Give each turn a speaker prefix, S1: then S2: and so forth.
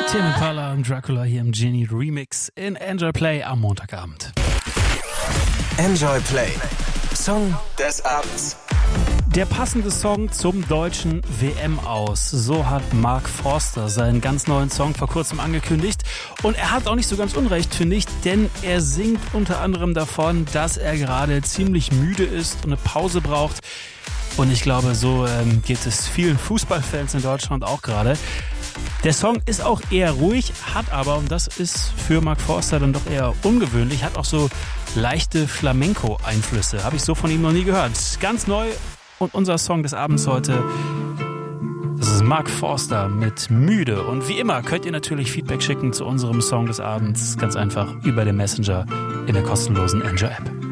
S1: Tame Impala und Dracula hier im Genie Remix in Enjoy Play am Montagabend.
S2: Enjoy Play. Song des Abends.
S1: Der passende Song zum deutschen WM-Aus. So hat Mark Forster seinen ganz neuen Song vor kurzem angekündigt. Und er hat auch nicht so ganz unrecht, finde ich, denn er singt unter anderem davon, dass er gerade ziemlich müde ist und eine Pause braucht. Und ich glaube, so geht es vielen Fußballfans in Deutschland auch gerade. Der Song ist auch eher ruhig, hat aber, und das ist für Mark Forster dann doch eher ungewöhnlich, hat auch so leichte Flamenco-Einflüsse. Habe ich so von ihm noch nie gehört. Ganz neu und unser Song des Abends heute, das ist Mark Forster mit Müde. Und wie immer könnt ihr natürlich Feedback schicken zu unserem Song des Abends. Ganz einfach über den Messenger in der kostenlosen Enjoy-App.